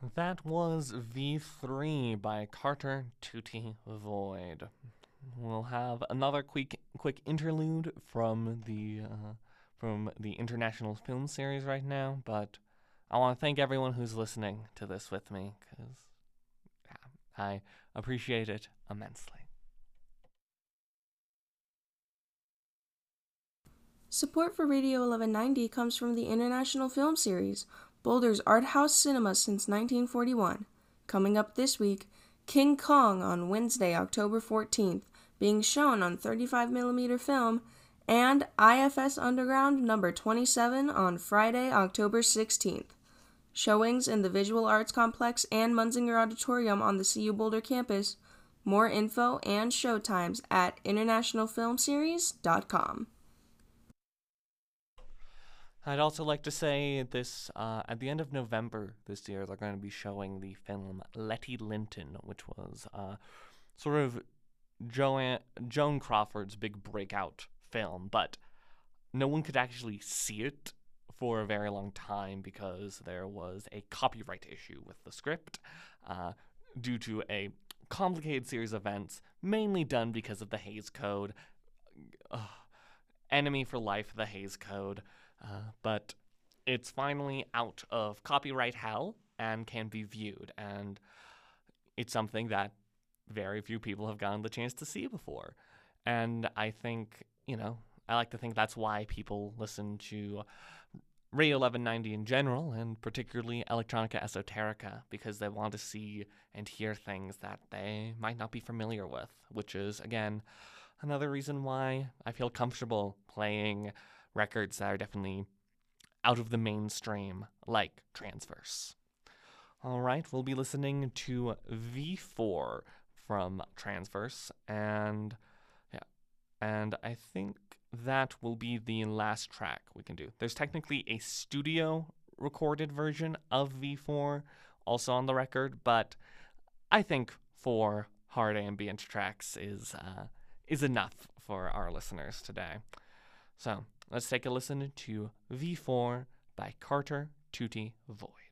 That was V3 by Carter Tutti Void. We'll have another quick interlude from the international film series right now, but I want to thank everyone who's listening to this with me because I appreciate it immensely. Support for Radio 1190 comes from the International Film Series, Boulder's art house cinema since 1941. Coming up this week, King Kong on Wednesday, October 14th, being shown on 35mm film, and IFS Underground number 27 on Friday, October 16th. Showings in the Visual Arts Complex and Munzinger Auditorium on the CU Boulder campus. More info and showtimes at internationalfilmseries.com. I'd also like to say this at the end of November this year, they're going to be showing the film Letty Linton, which was sort of Joan Crawford's big breakout film, but no one could actually see it for a very long time because there was a copyright issue with the script due to a complicated series of events, mainly done because of the Hays Code. Enemy for life, the Hays Code. But it's finally out of copyright hell and can be viewed, and it's something that very few people have gotten the chance to see before. And I think, I like to think that's why people listen to Radio 1190 in general, and particularly Electronica Esoterica, because they want to see and hear things that they might not be familiar with, which is, again, another reason why I feel comfortable playing records that are definitely out of the mainstream, like Transverse. All right, we'll be listening to V4 from Transverse, and I think that will be the last track we can do. There's technically a studio recorded version of V4 also on the record, but I think 4 hard ambient tracks is enough for our listeners today. So let's take a listen to V4 by Carter Tutti Void.